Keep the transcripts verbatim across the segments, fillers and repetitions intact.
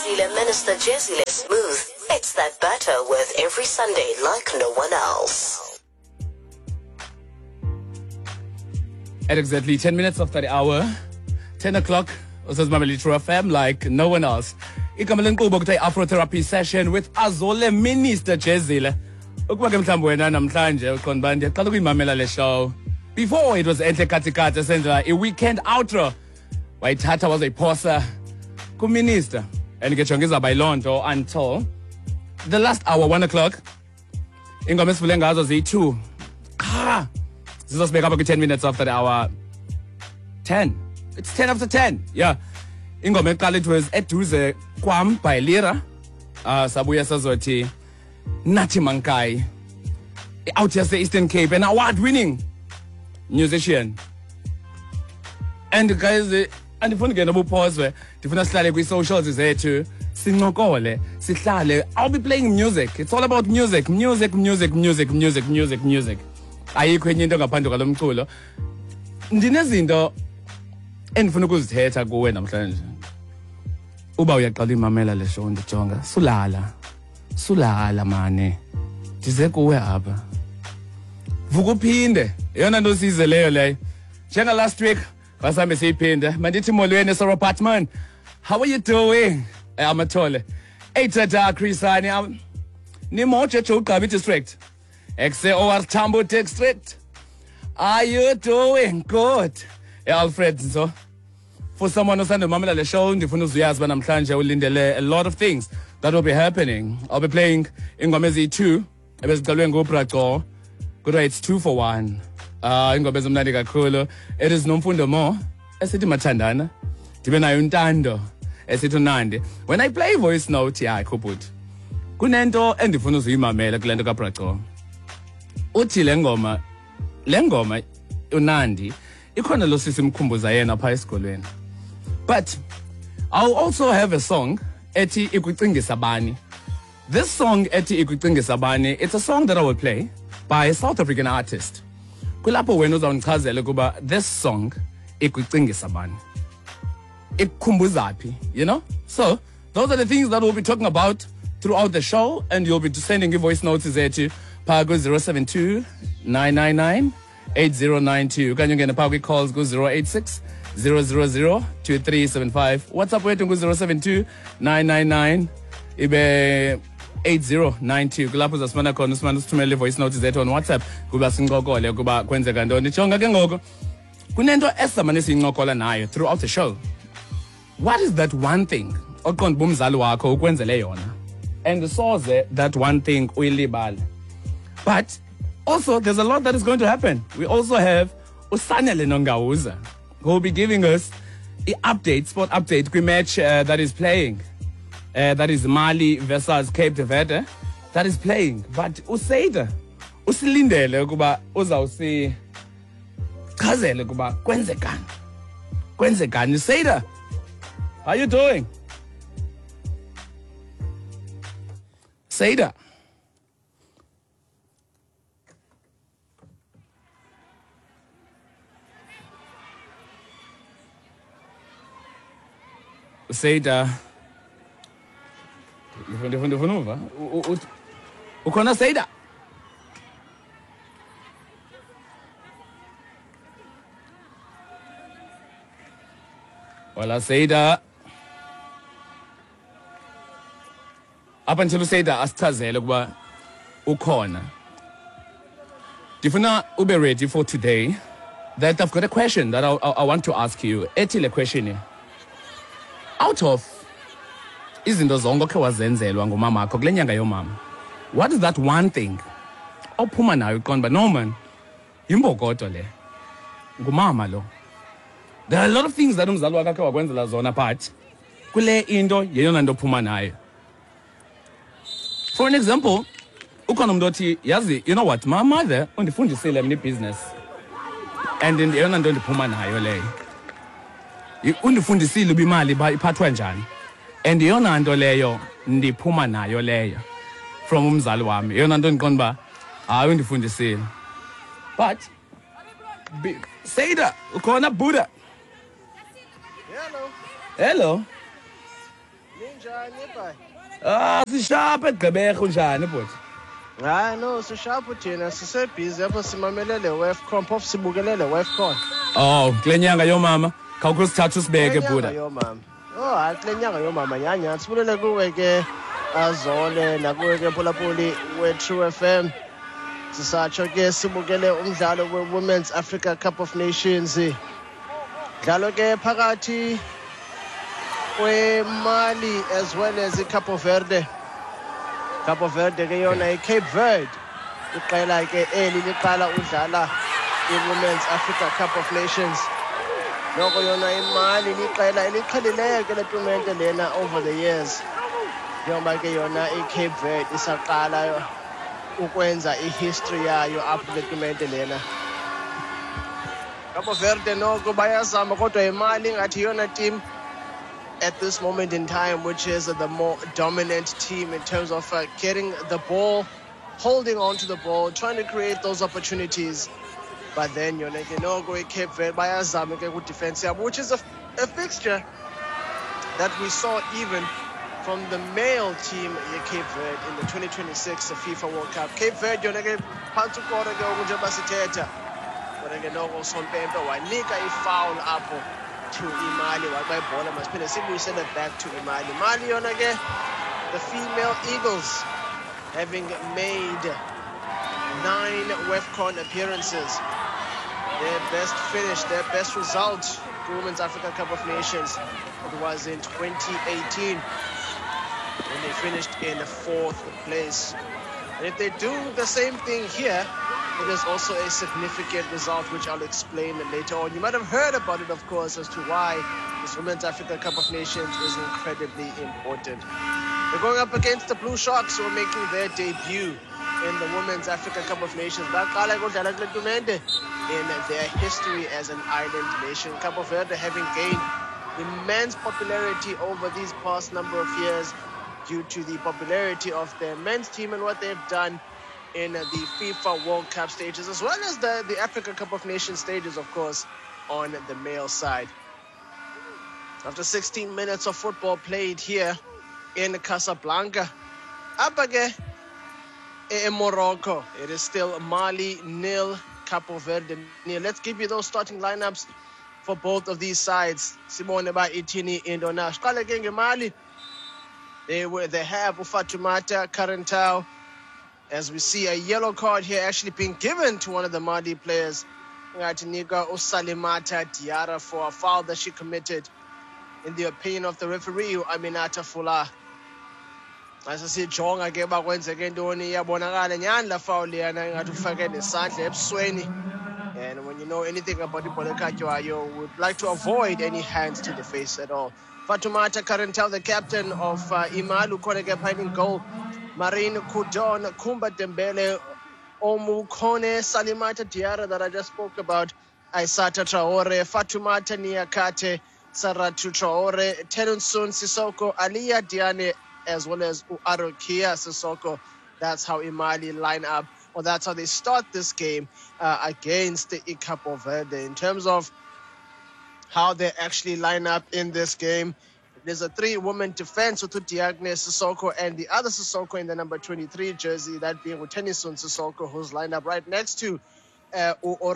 Jezile, Minister Jezile Smooth. It's that batter with every Sunday like no one else. At exactly ten minutes after the hour, ten o'clock, Usazimameli True F M like no one else. Ikamela nkqubo kuthiwa Afro Therapy Session with Azole Minister Jezile. Ukuba ke mhlawumbe wena namhlanje uqonda ndiyaqala ukuyimamela le show. Before it was Enhle Katikati senza a weekend outro. Wayithatha wazoyiphosa ku-minister and ke jonge izawuba yiloo nto until the last hour, one o'clock. Ingoma esivule ngazo ziyi-two. Qha zizosibeka apha kwi-ten minutes after the hour ten. It's ten after ten. Yeah. Ingoma eqala it was eduze kwam by Lira. Uh, sabuya sazothi Nathi Mankai. Out here the Eastern Cape, an award-winning musician. And guys, and if you get a pause where different style with socials is there too. Sinokole, sihlale. I'll be playing music. It's all about music, music, music, music, music, music, music. Ayikho enye into ngaphandle kwalo mculo. Ndinezinto endifuna ukuzithetha kuwe namhlanje. Uba uyaqala imamela le show ndijonga. Sulala. Sulala mane. Ndize kuwe apha. Vuka uphinde. Yona nto size leyo leyo. Njenga last week wasambe siyiphinde. Mandithi molweni Sir Batman. How are you doing? I'm Atole. Hey tata Chrisani. I'm ni moche Chokabi district. Exe or Tambo district. Are you doing good? Hey, Alfred so. For someone who's on the Mamela le show, ndifuna uzuyazi bana namhlanje ulindele a lot of things that will be happening. I'll be playing ingoma eziyi-two ebeziqalwe nguBraco. Kuthiwa it's two for one. Uh, ingoma ezimnandi kakhulu. It is Nomfundo Mo esithi mathandana. Ndibe nayo untando esithi unandi. When I play voice note, yeah, khuput. Kunento endifuna uzuyimamela kule nto kaBraco. Uthi le ngoma, le ngoma unandi ikhona lo sisi mkhumbuza yena pha esikolweni. But I'll also have a song ethi ikucingisa bani. This song ethi ikucingisa bani, it's a song that I will play by a South African artist. Kulapho wena uzawundichazela kuba this song ikucingisa bani. Ikukhumbuza phi, you know? So, those are the things that we'll be talking about throughout the show, and you'll be sending your voice notes ethi pha ku zero seven two nine nine nine eight zero nine two. Kanye ungena pha kwi-calls ku zero eight six zero zero zero two three seven five. WhatsApp wethu ku zero seven two nine nine nine ibe eight zero nine two. Kulapho uzasifana khona usifana usithumele voice notes zethu on WhatsApp kuba sincokole kuba kwenzeka ntoni. Jonga ke ngoku kunento esamane siyincokola nayo throughout the show. What is that one thing oqonda bomzali wakho ukwenzele yona? And soze that one thing uyilibala. But also, there's a lot that is going to happen. We also have Usanele Nongauza, who will be giving us the update, sport update, quick match uh, that is playing. Uh, that is Mali versus Cape Verde. That is playing. But Usaida, Usilindele kuba uzawusi chazele kuba kwenzekani. Kwenzekani. Usaida, how you doing? Saida. Saida. Ndifuna ndifuna uva. Ukhona Saida? Wala Saida. Up until Saida asichazele kuba ukhona. Ndifuna ube ready for today that I've got a question that I, I, I want to ask you. Ethi le question. Out of izinto zonke okhe wazenzelwa ngumama wakho kule nyanga yomama, what is that one thing ophuma nayo uqonda no man yimbokodo le ngumama lo? There are a lot of things that umzali wakhe wakwenzela zona but kule into yeyona nto ophuma nayo. For an example, ukhona umuntu othi yazi, you know what, my mother undifundisile mina business and yeyona nto ndiphuma nayo leyo. Undifundisile uba imali iphathwa njani and yona nto leyo ndiphuma nayo leyo from umzali wami. Yona nto ndiqonda uba hayi undifundisile. But Saida ukhona Buddha? Hello. Hello. Unjani bye? Ah, sisharp eGqeberha unjani bhuti? Hayi no sisharp thina sisebhizi apho simamelele WEFCON phofu sibukelele WEFCON. Oh, kule nyanga yomama khawukho sithathu sibeke bhuda. Yo mama. Oh, hayi kule nyanga yomama nyanya sibulele kuwe ke Azole nakuwe ke Phulaphuli we-True F M. Sisatsho ke sibukele umdlalo we-Women's Africa Cup of Nations. Dlalo ke phakathi kwe-Mali as well as i-Cape Verde. Cape Verde ke yona i-Cape Verde. Iqela ke eli liqala udlala i-Women's Africa Cup of Nations. Noko yona iMali liqela eliqhelileyo ke le tumente lena over the years. Njengoba ke yona i-Cape Verde isaqala ukwenza i-history yayo apho le tumente lena. Cape Verde noko bayazama kodwa iMali ngathi yona team at this moment in time which is uh, the more dominant team in terms of uh, getting the ball, holding on to the ball, trying to create those opportunities. But then you know go Cape Verde bayazama ke ku defense yabo, which is a, a fixture that we saw even from the male team in Cape Verde in the twenty twenty-six FIFA World Cup. Cape Verde yona ke phansi ukora ke okunje basithetha. Kodwa ke noko Sompempe wanika i-foul apho to Imali wakayibhola masiphinde sibuyisele back to Imali. Mali yona ke the female Eagles having made nine WEFCON appearances. Their best finish, their best result for Women's Africa Cup of Nations, it was in twenty eighteen when they finished in fourth place. And if they do the same thing here, it is also a significant result, which I'll explain later on. You might have heard about it, of course, as to why this Women's Africa Cup of Nations is incredibly important. They're going up against the Blue Sharks, who are making their debut in the Women's Africa Cup of Nations in their history as an island nation. Cape Verde having gained immense popularity over these past number of years due to the popularity of their men's team and what they've done in the FIFA World Cup stages, as well as the, the Africa Cup of Nations stages, of course, on the male side. After sixteen minutes of football played here in Casablanca, up again in Morocco, it is still Mali nil, Cape Verde nil. Let's give you those starting lineups for both of these sides. Simone ba Itini Indonash. Qala ke Mali. They were they have Fatoumata Karantau. As we see a yellow card here actually being given to one of the Mali players, Ngatinika Usalimata Diarra, for a foul that she committed in the opinion of the referee, Aminata Fula. As I see Jonga ke bakwenze ke ntoni yabonakala nyani la foul yana ngathi ufake nesandla ebusweni. And when you know anything about the Polekatyo, you would like to avoid any hands to the face at all. Fatoumata Karantau, the captain of uh, Imalu Koneke Pining goal. Marine Kudon, Kumba Dembele, Omukone, Salimata Diarra that I just spoke about, Aissata Traore, Fatoumata Niakate, Saratu Traore, Tenunsun Sissoko, Aliyah Diane, as well as Uarokia Sissoko. That's how Imali line up, or that's how they start this game uh, against the Cape Verde. In terms of how they actually line up in this game, there's a three-woman defense with Diagne Sissoko and the other Sissoko in the number twenty-three jersey, that being Tennyson Sissoko, who's lined up right next to uh,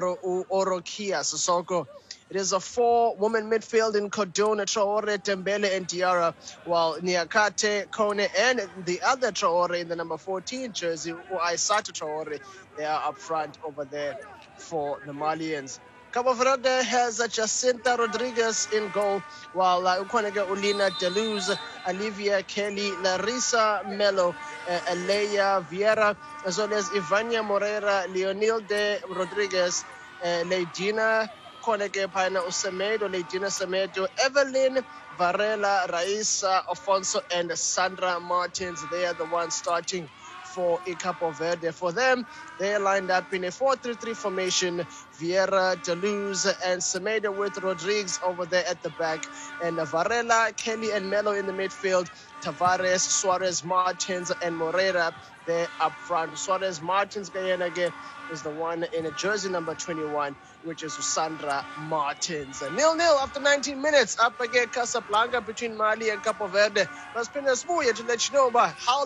Uorokia Sissoko. It is a four-woman midfield in Kodona, Traore, Dembele, and Diarra, while Niakate, Kone, and the other Traore in the number fourteen jersey, Aissata Traore, they are up front over there for the Malians. Cape Verde has uh, Jacinta Rodriguez in goal, while uh, Ukwanega Ulina Deluz, Olivia Kelly, Larissa Melo, uh, Aleya Vieira, as well as Ivania Moreira, Leonil de Rodriguez, uh, Leidina Koneke Paina Usemedo, Leidina Semedo, Evelyn Varela, Raisa Afonso, and Sandra Martins. They are the ones starting for Cape Verde. For them, they are lined up in a four three three formation. Vieira, Deluz, and Semedo with Rodriguez over there at the back. And Varela, Kelly, and Melo in the midfield. Tavares, Suarez, Martins, and Moreira there up front. Suarez, Martins, again is the one in a jersey number twenty-one, which is Sandra Martins. nil nil after nineteen minutes. Up again Casablanca between Mali and Capo Verde. Let's spin a smooth to let you know about how